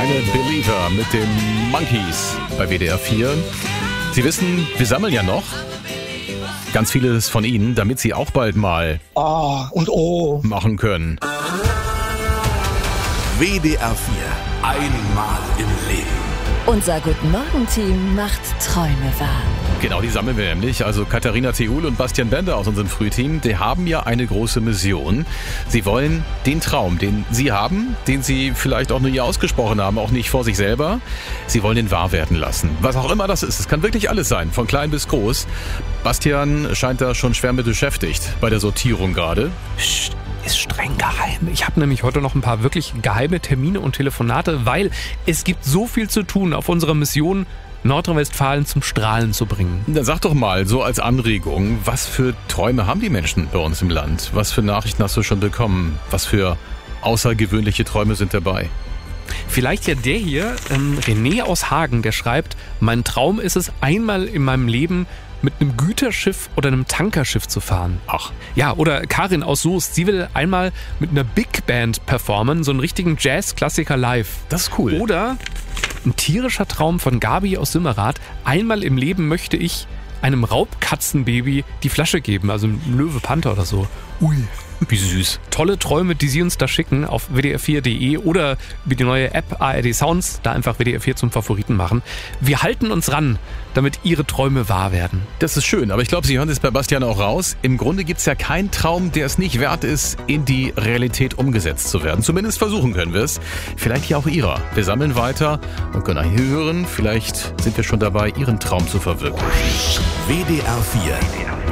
kleine Believer mit den Monkeys bei WDR 4. Sie wissen, wir sammeln ja noch ganz vieles von Ihnen, damit Sie auch bald mal A und O machen können. WDR 4. Einmal im Leben. Unser Guten-Morgen-Team macht Träume wahr. Genau, die sammeln wir nämlich. Also Katharina Theul und Bastian Bender aus unserem Frühteam, die haben ja eine große Mission. Sie wollen den Traum, den Sie haben, den Sie vielleicht auch nie ausgesprochen haben, auch nicht vor sich selber, Sie wollen den wahr werden lassen. Was auch immer das ist, es kann wirklich alles sein, von klein bis groß. Bastian scheint da schon schwer mit beschäftigt bei der Sortierung gerade. Psst, ist streng geheim. Ich habe nämlich heute noch ein paar wirklich geheime Termine und Telefonate, weil es gibt so viel zu tun auf unserer Mission, Nordrhein-Westfalen zum Strahlen zu bringen. Dann sag doch mal, so als Anregung, was für Träume haben die Menschen bei uns im Land? Was für Nachrichten hast du schon bekommen? Was für außergewöhnliche Träume sind dabei? Vielleicht ja der hier, René aus Hagen, der schreibt, mein Traum ist es, einmal in meinem Leben mit einem Güterschiff oder einem Tankerschiff zu fahren. Ach. Ja, oder Karin aus Soest, sie will einmal mit einer Big Band performen, so einen richtigen Jazz-Klassiker live. Das ist cool. Oder ein tierischer Traum von Gabi aus Simmerath, einmal im Leben möchte ich einem Raubkatzenbaby die Flasche geben, also ein Löwe-Panther oder so. Ui. Wie süß. Tolle Träume, die Sie uns da schicken auf wdr4.de oder über die neue App ARD Sounds, da einfach WDR 4 zum Favoriten machen. Wir halten uns ran, damit Ihre Träume wahr werden. Das ist schön, aber ich glaube, Sie hören es bei Bastian auch raus. Im Grunde gibt es ja keinen Traum, der es nicht wert ist, in die Realität umgesetzt zu werden. Zumindest versuchen können wir es. Vielleicht hier auch Ihrer. Wir sammeln weiter und können hören. Vielleicht sind wir schon dabei, Ihren Traum zu verwirklichen. WDR 4.